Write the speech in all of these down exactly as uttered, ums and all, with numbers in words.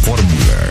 fórmula.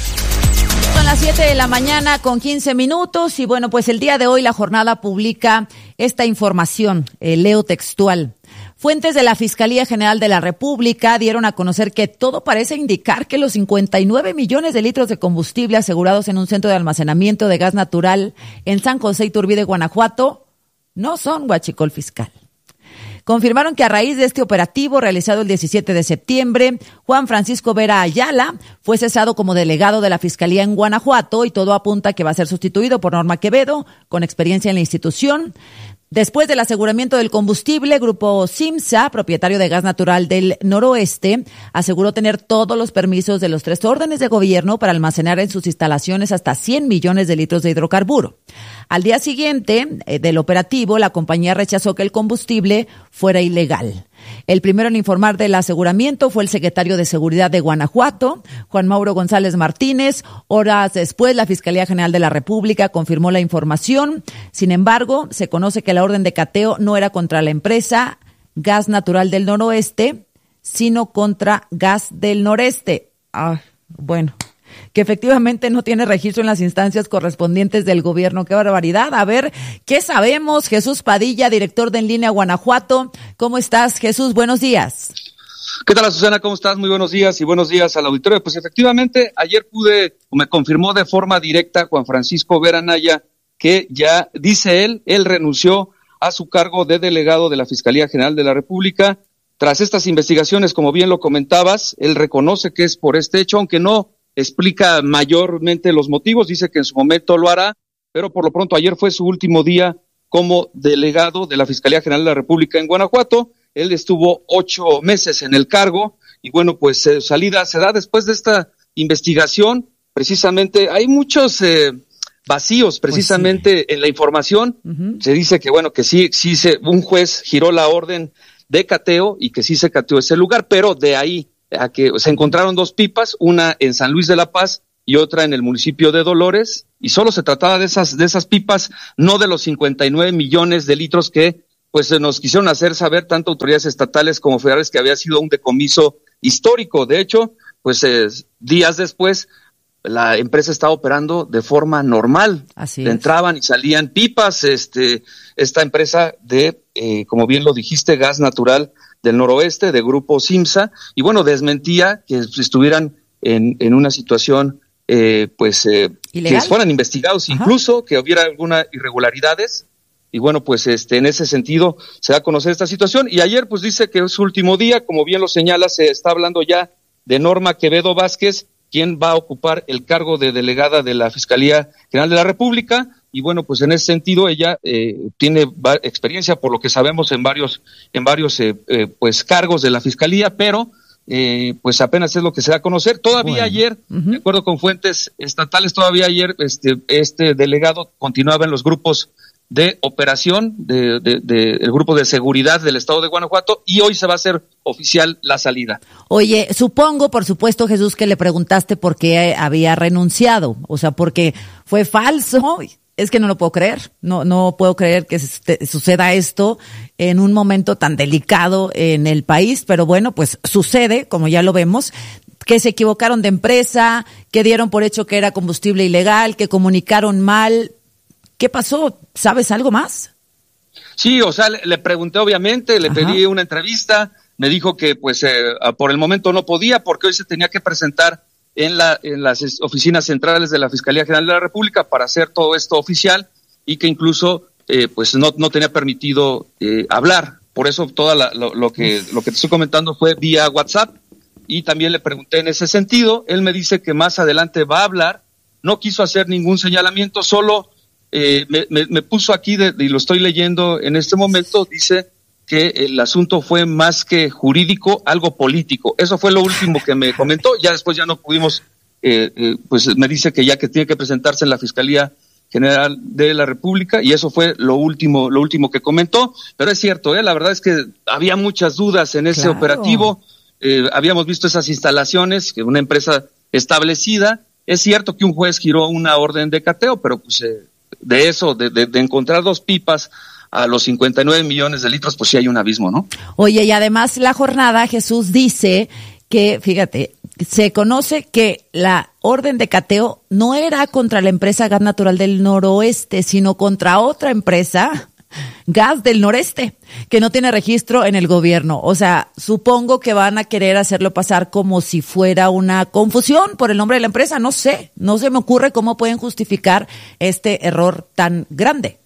Son las siete de la mañana con quince minutos y bueno, pues el día de hoy la jornada publica esta información, eh, leo textual. Fuentes de la Fiscalía General de la República dieron a conocer que todo parece indicar que los cincuenta y nueve millones de litros de combustible asegurados en un centro de almacenamiento de gas natural en San José Iturbide, Guanajuato, no son huachicol fiscal. Confirmaron que a raíz de este operativo realizado el diecisiete de septiembre, Juan Francisco Vera Ayala fue cesado como delegado de la Fiscalía en Guanajuato y todo apunta a que va a ser sustituido por Norma Quevedo, con experiencia en la institución. Después del aseguramiento del combustible, Grupo Simsa, propietario de gas natural del Noroeste, aseguró tener todos los permisos de los tres órdenes de gobierno para almacenar en sus instalaciones hasta cien millones de litros de hidrocarburo. Al día siguiente eh, del operativo, la compañía rechazó que el combustible fuera ilegal. El primero en informar del aseguramiento fue el secretario de Seguridad de Guanajuato, Juan Mauro González Martínez. Horas después, la Fiscalía General de la República confirmó la información. Sin embargo, se conoce que la orden de cateo no era contra la empresa Gas Natural del Noroeste, sino contra Gas del Noreste. Ah, bueno. Que efectivamente no tiene registro en las instancias correspondientes del gobierno. ¡Qué barbaridad! A ver, ¿qué sabemos? Jesús Padilla, director de En Línea Guanajuato. ¿Cómo estás, Jesús? Buenos días. ¿Qué tal, Susana? ¿Cómo estás? Muy buenos días y buenos días al auditorio. Pues efectivamente, ayer pude, me confirmó de forma directa Juan Francisco Vera Naya que ya, dice él, él renunció a su cargo de delegado de la Fiscalía General de la República. Tras estas investigaciones, como bien lo comentabas, él reconoce que es por este hecho, aunque no explica mayormente los motivos, dice que en su momento lo hará, pero por lo pronto ayer fue su último día como delegado de la Fiscalía General de la República en Guanajuato. Él estuvo ocho meses en el cargo y bueno, pues su eh, salida se da después de esta investigación. Precisamente hay muchos eh, vacíos precisamente pues sí. en la información. Uh-huh. Se dice que bueno, que sí, sí se, un juez giró la orden de cateo y que sí se cateó ese lugar, pero de ahí a que se encontraron dos pipas, una en San Luis de la Paz y otra en el municipio de Dolores, y solo se trataba de esas de esas pipas, no de los cincuenta y nueve millones de litros que pues nos quisieron hacer saber tanto autoridades estatales como federales que había sido un decomiso histórico. De hecho, pues eh, días después la empresa estaba operando de forma normal. Así es. Entraban y salían pipas, este esta empresa de, eh, como bien lo dijiste, gas natural del Noroeste, de Grupo Simsa, y bueno, desmentía que estuvieran en, en una situación, eh, pues, eh, que fueran investigados, Ajá. incluso que hubiera algunas irregularidades, y bueno, pues, este, en ese sentido, se da a conocer esta situación, y ayer, pues, dice que es su último día, como bien lo señala, se está hablando ya de Norma Quevedo Vázquez, quien va a ocupar el cargo de delegada de la Fiscalía General de la República. Y bueno, pues en ese sentido ella eh, tiene va- experiencia, por lo que sabemos, en varios, en varios eh, eh, pues cargos de la Fiscalía, pero eh, pues apenas es lo que se da a conocer. Todavía bueno. ayer, uh-huh. de acuerdo con fuentes estatales, todavía ayer este, este delegado continuaba en los grupos de operación de, de, de el grupo de seguridad del estado de Guanajuato, y hoy se va a hacer oficial la salida. Oye, supongo, por supuesto, Jesús, que le preguntaste por qué había renunciado, o sea, porque fue falso. Es que no lo puedo creer, no no puedo creer que suceda esto en un momento tan delicado en el país, pero bueno, pues sucede, como ya lo vemos, que se equivocaron de empresa, que dieron por hecho que era combustible ilegal, que comunicaron mal. ¿Qué pasó? ¿Sabes algo más? Sí, o sea, le, le pregunté obviamente, le Ajá. pedí una entrevista, me dijo que pues eh, por el momento no podía porque hoy se tenía que presentar en, la, en las oficinas centrales de la Fiscalía General de la República para hacer todo esto oficial, y que incluso eh, pues no, no tenía permitido eh, hablar. Por eso todo lo, lo, que, lo que te estoy comentando fue vía WhatsApp, y también le pregunté en ese sentido. Él me dice que más adelante va a hablar, no quiso hacer ningún señalamiento, solo eh, me, me, me puso aquí, de, y lo estoy leyendo en este momento, dice que el asunto fue más que jurídico, algo político. Eso fue lo último que me comentó. Ya después ya no pudimos, eh, eh, pues me dice que ya que tiene que presentarse en la Fiscalía General de la República, y eso fue lo último, lo último que comentó. Pero es cierto, eh, la verdad es que había muchas dudas en ese claro. operativo. Eh, habíamos visto esas instalaciones, que una empresa establecida. Es cierto que un juez giró una orden de cateo, pero pues eh, de eso, de, de, de encontrar dos pipas a los cincuenta y nueve millones de litros, pues sí hay un abismo, ¿no? Oye, y además la jornada, Jesús, dice que, fíjate, se conoce que la orden de cateo no era contra la empresa Gas Natural del Noroeste, sino contra otra empresa, Gas del Noreste, que no tiene registro en el gobierno. O sea, supongo que van a querer hacerlo pasar como si fuera una confusión por el nombre de la empresa. No sé, no se me ocurre cómo pueden justificar este error tan grande.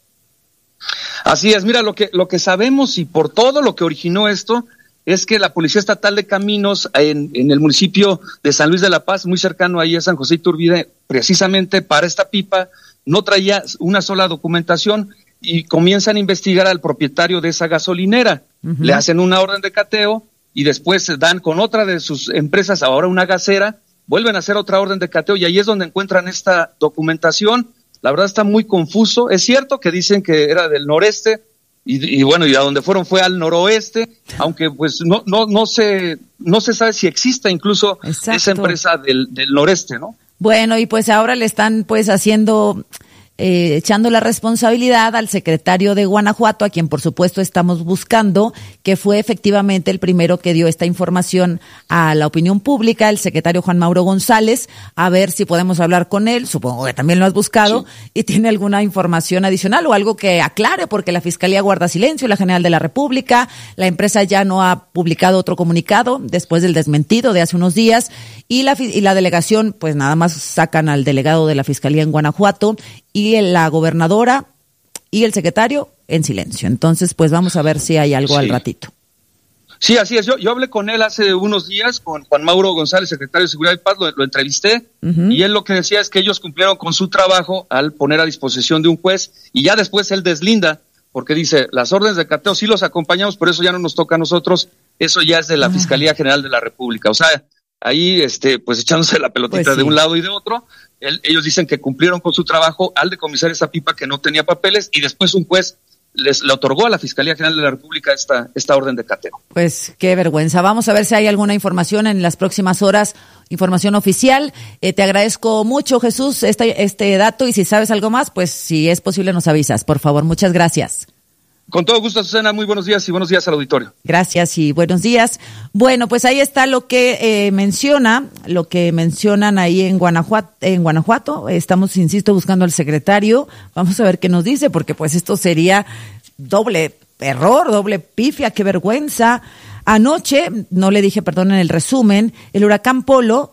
Así es, mira, lo que, lo que sabemos y por todo lo que originó esto es que la Policía Estatal de Caminos en, en el municipio de San Luis de la Paz, muy cercano ahí a San José Iturbide, precisamente para esta pipa, no traía una sola documentación y comienzan a investigar al propietario de esa gasolinera. Uh-huh. Le hacen una orden de cateo y después se dan con otra de sus empresas, ahora una gasera, vuelven a hacer otra orden de cateo y ahí es donde encuentran esta documentación. La verdad está muy confuso. Es cierto que dicen que era del noreste y, y bueno, y a donde fueron fue al noroeste, aunque pues no no no se no se sabe si exista incluso Exacto. esa empresa del del noreste, ¿no? Bueno, y pues ahora le están pues haciendo Eh, echando la responsabilidad al secretario de Guanajuato, a quien por supuesto estamos buscando, que fue efectivamente el primero que dio esta información a la opinión pública, el secretario Juan Mauro González, a ver si podemos hablar con él, supongo que también lo has buscado, sí. Y tiene alguna información adicional o algo que aclare, porque la Fiscalía guarda silencio, la General de la República, la empresa ya no ha publicado otro comunicado después del desmentido de hace unos días, y la, y la delegación, pues nada más sacan al delegado de la Fiscalía en Guanajuato, y la gobernadora y el secretario en silencio. Entonces, pues vamos a ver si hay algo sí. al ratito. Sí, así es. Yo, yo hablé con él hace unos días, con Juan Mauro González, secretario de Seguridad y Paz, lo, lo entrevisté, uh-huh. y él lo que decía es que ellos cumplieron con su trabajo al poner a disposición de un juez, y ya después él deslinda, porque dice, las órdenes de cateo sí los acompañamos, pero eso ya no nos toca a nosotros, eso ya es de la uh-huh. Fiscalía General de la República. O sea, ahí, este, pues echándose la pelotita pues sí. de un lado y de otro. El, ellos dicen que cumplieron con su trabajo al decomisar esa pipa que no tenía papeles y después un juez les le otorgó a la Fiscalía General de la República esta esta orden de cateo. Pues qué vergüenza. Vamos a ver si hay alguna información en las próximas horas, información oficial. Eh, te agradezco mucho, Jesús, este, este dato, y si sabes algo más, pues si es posible nos avisas, por favor. Muchas gracias. Con todo gusto, Susana, muy buenos días y buenos días al auditorio. Gracias y buenos días. Bueno, pues ahí está lo que eh, menciona, lo que mencionan ahí en Guanajuato, en Guanajuato. Estamos, insisto, buscando al secretario. Vamos a ver qué nos dice, porque pues esto sería doble error, doble pifia, qué vergüenza. Anoche, no le dije, perdón, en el resumen, el huracán Polo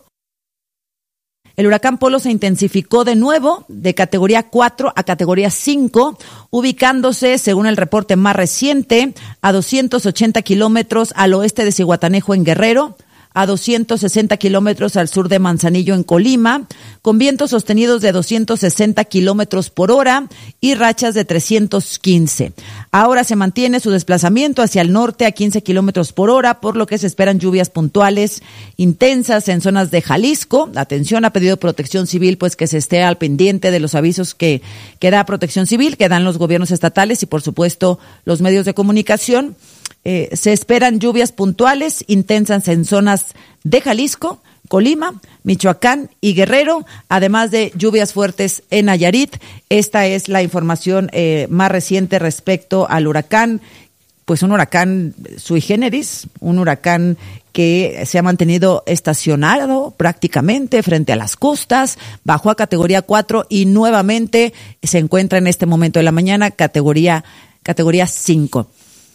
El huracán Polo se intensificó de nuevo de categoría cuatro a categoría cinco, ubicándose, según el reporte más reciente, a doscientos ochenta kilómetros al oeste de Zihuatanejo en Guerrero, a doscientos sesenta kilómetros al sur de Manzanillo en Colima, con vientos sostenidos de doscientos sesenta kilómetros por hora y rachas de trescientos quince. Ahora se mantiene su desplazamiento hacia el norte a quince kilómetros por hora, por lo que se esperan lluvias puntuales intensas en zonas de Jalisco. Atención, ha pedido Protección Civil pues que se esté al pendiente de los avisos que, que da Protección Civil, que dan los gobiernos estatales y por supuesto los medios de comunicación. Eh, se esperan lluvias puntuales intensas en zonas de Jalisco, Colima, Michoacán y Guerrero, además de lluvias fuertes en Nayarit. Esta es la información eh, más reciente respecto al huracán, pues un huracán sui generis, un huracán que se ha mantenido estacionado prácticamente frente a las costas, bajó a categoría cuatro y nuevamente se encuentra en este momento de la mañana categoría, categoría cinco.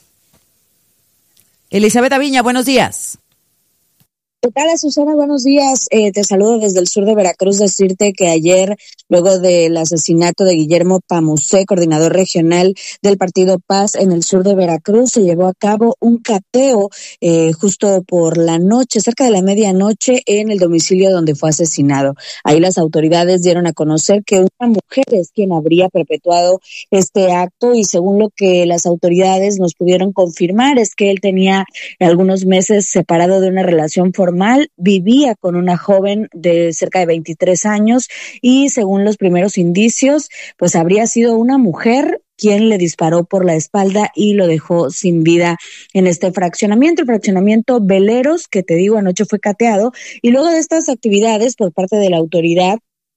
Elizabeth Aviña, buenos días. ¿Qué tal, Susana? Buenos días. Eh, te saludo desde el sur de Veracruz. Decirte que ayer, luego del asesinato de Guillermo Pamusé, coordinador regional del Partido Paz en el sur de Veracruz, se llevó a cabo un cateo eh, justo por la noche, cerca de la medianoche, en el domicilio donde fue asesinado. Ahí las autoridades dieron a conocer que una mujer es quien habría perpetuado este acto y según lo que las autoridades nos pudieron confirmar es que él tenía algunos meses separado de una relación formal. Vivía con una joven de cerca de veintitrés años y según los primeros indicios, pues habría sido una mujer quien le disparó por la espalda y lo dejó sin vida en este fraccionamiento, el fraccionamiento Veleros, que te digo anoche fue cateado, y luego de estas actividades por parte de la autoridad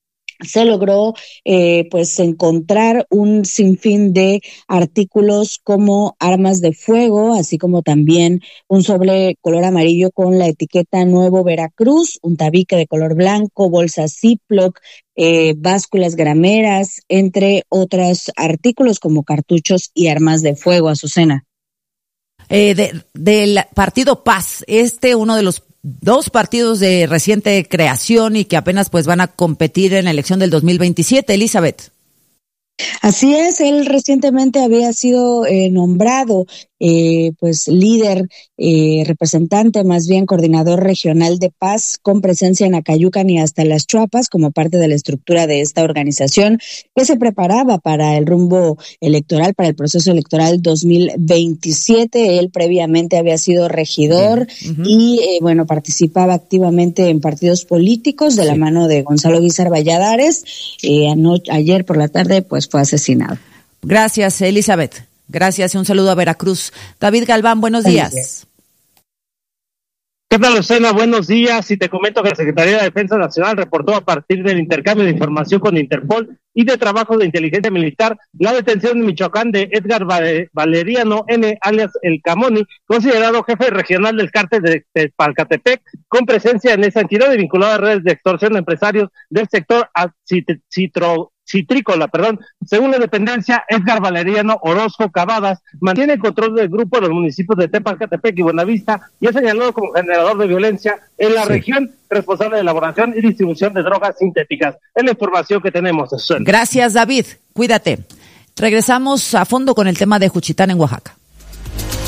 se logró eh, pues encontrar un sinfín de artículos como armas de fuego, así como también un sobre color amarillo con la etiqueta Nuevo Veracruz, un tabique de color blanco, bolsas Ziploc, eh, básculas grameras, entre otros artículos como cartuchos y armas de fuego. Azucena. Eh, de, del partido Paz, este uno de los dos partidos de reciente creación y que apenas pues van a competir en la elección del dos mil veintisiete, Elizabeth. Así es, él recientemente había sido eh, nombrado eh, pues líder, eh, representante, más bien coordinador regional de Paz, con presencia en Acayucan y hasta Las Chuapas, como parte de la estructura de esta organización que se preparaba para el rumbo electoral, para el proceso electoral dos mil veintisiete. Él previamente había sido regidor uh-huh. y eh, bueno, participaba activamente en partidos políticos de sí. la mano de Gonzalo Guízar Valladares. Eh, anoche, ayer por la tarde pues fue asesinado. Gracias, Elizabeth. Gracias y un saludo a Veracruz. David Galván, buenos días. ¿Qué tal, Lucena? Buenos días. Y te comento que la Secretaría de Defensa Nacional reportó a partir del intercambio de información con Interpol y de trabajo de inteligencia militar la detención en Michoacán de Edgar Valeriano N., alias El Camoni, considerado jefe regional del cártel de Tepalcatepec, con presencia en esa entidad y vinculado a redes de extorsión a empresarios del sector citro citrícola, perdón. Según la dependencia, Edgar Valeriano Orozco Cavadas mantiene el control del grupo de los municipios de Tepalcatepec y Buenavista y es señalado como generador de violencia en la sí. región, responsable de elaboración y distribución de drogas sintéticas. Es la información que tenemos. Gracias, David. Cuídate. Regresamos a fondo con el tema de Juchitán en Oaxaca.